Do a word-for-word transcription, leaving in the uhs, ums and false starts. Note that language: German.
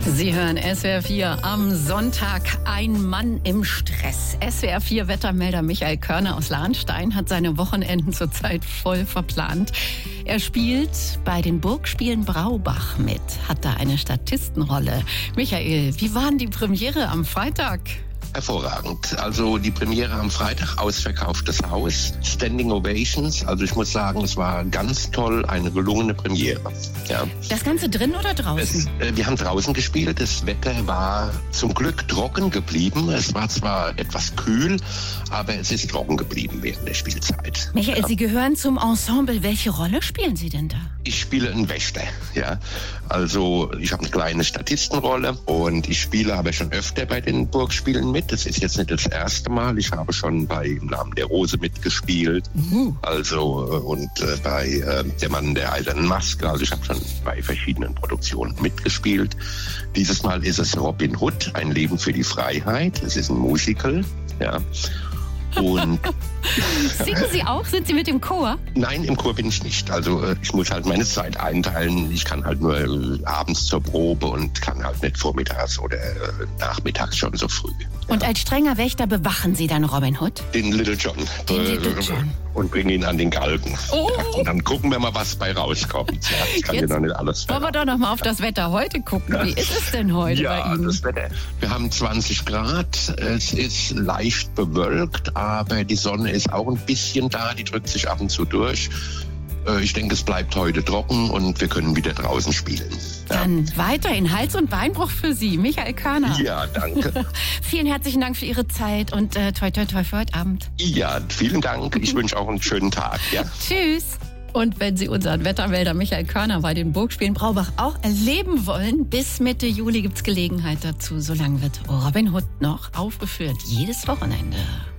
Sie hören S W R vier am Sonntag. Ein Mann im Stress. S W R vier Wettermelder Michael Körner aus Lahnstein hat seine Wochenenden zurzeit voll verplant. Er spielt bei den Burgspielen Braubach mit, hat da eine Statistenrolle. Michael, wie war denn die Premiere am Freitag? Hervorragend. Also die Premiere am Freitag, ausverkauftes Haus, Standing Ovations. Also ich muss sagen, es war ganz toll, eine gelungene Premiere. Ja. Das Ganze drin oder draußen? Es, äh, wir haben draußen gespielt. Das Wetter war zum Glück trocken geblieben. Es war zwar etwas kühl, aber es ist trocken geblieben während der Spielzeit. Michael, ja. Sie gehören zum Ensemble. Welche Rolle spielen Sie denn da? Ich spiele einen Wächter. Ja. Also ich habe eine kleine Statistenrolle und ich spiele aber schon öfter bei den Burgspielen mit. Das ist jetzt nicht das erste Mal. Ich habe schon bei Im Namen der Rose mitgespielt. Mhm. Also und äh, bei äh, Der Mann der eisernen Maske. Also ich habe schon bei verschiedenen Produktionen mitgespielt. Dieses Mal ist es Robin Hood, ein Leben für die Freiheit. Es ist ein Musical. Ja. Und singen Sie auch? Sind Sie mit dem Chor? Nein, im Chor bin ich nicht. Also ich muss halt meine Zeit einteilen. Ich kann halt nur abends zur Probe und kann halt nicht vormittags oder nachmittags schon so früh. Und ja. Als strenger Wächter bewachen Sie dann Robin Hood? Den Little John. Den äh, Little John. Und bringen ihn an den Galgen. Oh. Ja, und dann gucken wir mal, was bei rauskommt. Ja, ich kann dir noch nicht alles verraten. Wollen wir doch noch mal auf das Wetter heute gucken. Wie ist es denn heute ja, bei Ihnen? Das Wetter. Wir haben zwanzig Grad. Es ist leicht bewölkt, aber die Sonne ist auch ein bisschen da. Die drückt sich ab und zu durch. Ich denke, es bleibt heute trocken und wir können wieder draußen spielen. Ja. Dann weiterhin Hals- und Beinbruch für Sie, Michael Körner. Ja, danke. Vielen herzlichen Dank für Ihre Zeit und äh, toi toi toi für heute Abend. Ja, vielen Dank. Ich wünsche auch einen schönen Tag. Ja. Tschüss. Und wenn Sie unseren Wettermelder Michael Körner bei den Burgspielen Braubach auch erleben wollen, bis Mitte Juli gibt's Gelegenheit dazu. Solange wird Robin Hood noch aufgeführt, jedes Wochenende.